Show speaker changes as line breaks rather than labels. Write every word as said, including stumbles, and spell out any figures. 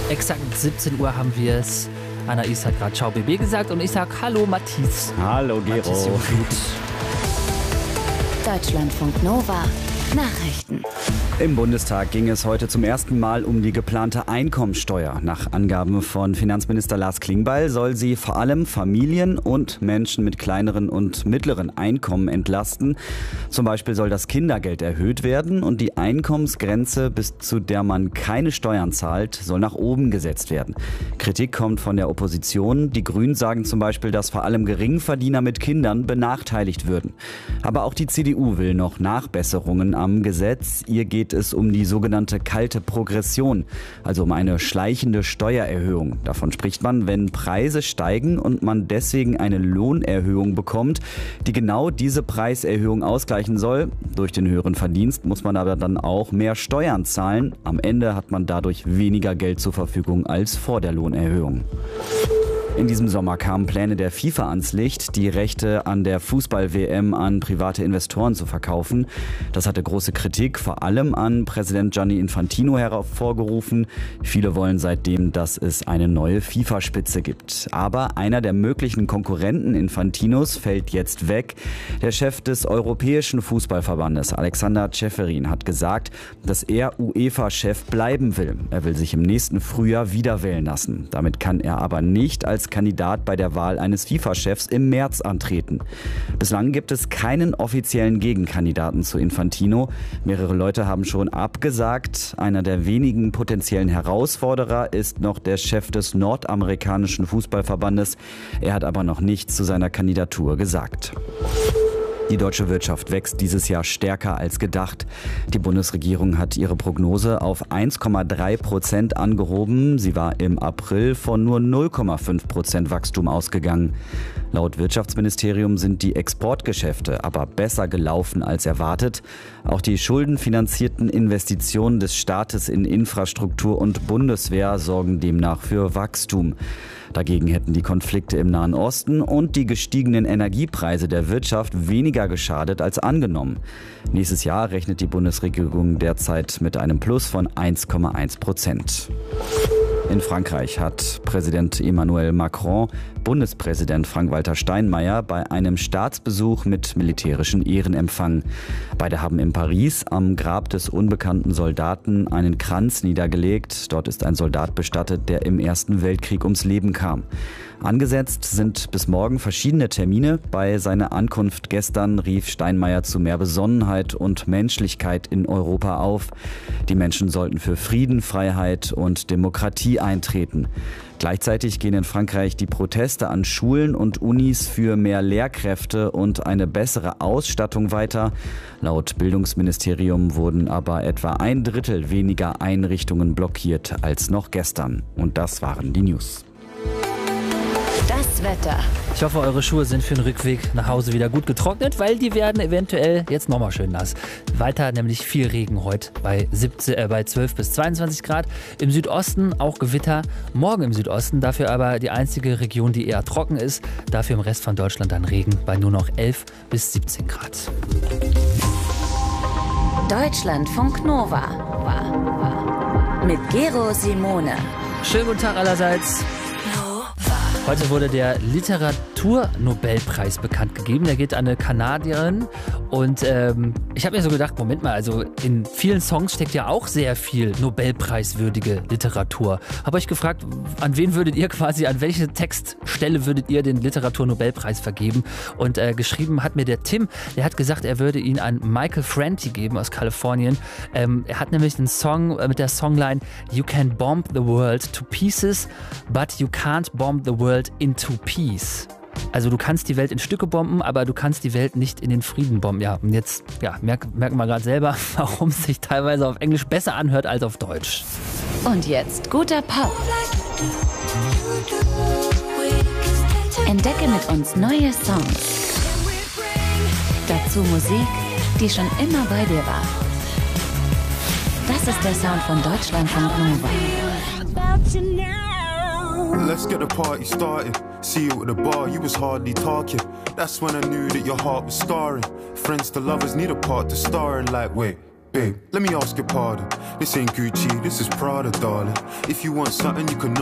Exakt siebzehn Uhr haben wir es. Anais hat gerade Ciao B B gesagt und ich sag Hallo Matthias.
Hallo Gero.
Matthias
Deutschlandfunk Nova Nachrichten.
Im Bundestag ging es heute zum ersten Mal um die geplante Einkommensteuer. Nach Angaben von Finanzminister Lars Klingbeil soll sie vor allem Familien und Menschen mit kleineren und mittleren Einkommen entlasten. Zum Beispiel soll das Kindergeld erhöht werden und die Einkommensgrenze, bis zu der man keine Steuern zahlt, soll nach oben gesetzt werden. Kritik kommt von der Opposition. Die Grünen sagen zum Beispiel, dass vor allem Geringverdiener mit Kindern benachteiligt würden. Aber auch die C D U will noch Nachbesserungen am Gesetz. Ihr geht es um die sogenannte kalte Progression, also um eine schleichende Steuererhöhung. Davon spricht man, wenn Preise steigen und man deswegen eine Lohnerhöhung bekommt, die genau diese Preiserhöhung ausgleichen soll. Durch den höheren Verdienst muss man aber dann auch mehr Steuern zahlen. Am Ende hat man dadurch weniger Geld zur Verfügung als vor der Lohnerhöhung. In diesem Sommer kamen Pläne der FIFA ans Licht, die Rechte an der Fußball-W M an private Investoren zu verkaufen. Das hatte große Kritik, vor allem an Präsident Gianni Infantino hervorgerufen. Viele wollen seitdem, dass es eine neue FIFA-Spitze gibt. Aber einer der möglichen Konkurrenten Infantinos fällt jetzt weg. Der Chef des Europäischen Fußballverbandes, Alexander Ceferin, hat gesagt, dass er UEFA-Chef bleiben will. Er will sich im nächsten Frühjahr wieder wählen lassen. Damit kann er aber nicht als Kandidat bei der Wahl eines FIFA-Chefs im März antreten. Bislang gibt es keinen offiziellen Gegenkandidaten zu Infantino. Mehrere Leute haben schon abgesagt. Einer der wenigen potenziellen Herausforderer ist noch der Chef des nordamerikanischen Fußballverbandes. Er hat aber noch nichts zu seiner Kandidatur gesagt. Die deutsche Wirtschaft wächst dieses Jahr stärker als gedacht. Die Bundesregierung hat ihre Prognose auf eins Komma drei Prozent angehoben. Sie war im April von nur null Komma fünf Prozent Wachstum ausgegangen. Laut Wirtschaftsministerium sind die Exportgeschäfte aber besser gelaufen als erwartet. Auch die schuldenfinanzierten Investitionen des Staates in Infrastruktur und Bundeswehr sorgen demnach für Wachstum. Dagegen hätten die Konflikte im Nahen Osten und die gestiegenen Energiepreise der Wirtschaft weniger geschadet als angenommen. Nächstes Jahr rechnet die Bundesregierung derzeit mit einem Plus von eins Komma eins Prozent. In Frankreich hat Präsident Emmanuel Macron Bundespräsident Frank-Walter Steinmeier bei einem Staatsbesuch mit militärischen Ehren empfangen. Beide haben in Paris am Grab des unbekannten Soldaten einen Kranz niedergelegt. Dort ist ein Soldat bestattet, der im Ersten Weltkrieg ums Leben kam. Angesetzt sind bis morgen verschiedene Termine. Bei seiner Ankunft gestern rief Steinmeier zu mehr Besonnenheit und Menschlichkeit in Europa auf. Die Menschen sollten für Frieden, Freiheit und Demokratie eintreten. Gleichzeitig gehen in Frankreich die Proteste an Schulen und Unis für mehr Lehrkräfte und eine bessere Ausstattung weiter. Laut Bildungsministerium wurden aber etwa ein Drittel weniger Einrichtungen blockiert als noch gestern. Und das waren die News.
Das Wetter.
Ich hoffe, eure Schuhe sind für den Rückweg nach Hause wieder gut getrocknet, weil die werden eventuell jetzt nochmal schön nass. Weiter nämlich viel Regen heute bei, siebzehn, äh, bei zwölf bis zweiundzwanzig Grad. Im Südosten auch Gewitter. Morgen im Südosten, dafür aber die einzige Region, die eher trocken ist. Dafür im Rest von Deutschland dann Regen bei nur noch elf bis siebzehn Grad.
Deutschlandfunk Nova. Mit Gero Simone.
Schönen guten Tag allerseits. Heute wurde der Literaturnobelpreis bekannt gegeben. Der geht an eine Kanadierin. Und ähm, ich habe mir so gedacht, Moment mal, also in vielen Songs steckt ja auch sehr viel Nobelpreiswürdige Literatur. Habe euch gefragt, an wen würdet ihr quasi, an welche Textstelle würdet ihr den Literaturnobelpreis vergeben? Und äh, geschrieben hat mir der Tim, der hat gesagt, er würde ihn an Michael Franti geben aus Kalifornien. Ähm, er hat nämlich einen Song äh, mit der Songline You can bomb the world to pieces, but you can't bomb the world into peace. Also du kannst die Welt in Stücke bomben, aber du kannst die Welt nicht in den Frieden bomben. Ja, und jetzt ja, merk, merken wir gerade selber, warum es sich teilweise auf Englisch besser anhört als auf Deutsch.
Und jetzt guter Pop. Entdecke mit uns neue Songs. Dazu Musik, die schon immer bei dir war. Das ist der Sound von Deutschlandfunk Nova.
Let's get the party started. See you at the bar, you was hardly talking. That's when I knew that your heart was scarring. Friends to lovers need a part to star in, like, wait, Babe, let me ask your pardon. This ain't Gucci, this is Prada, darling. If you want something, you can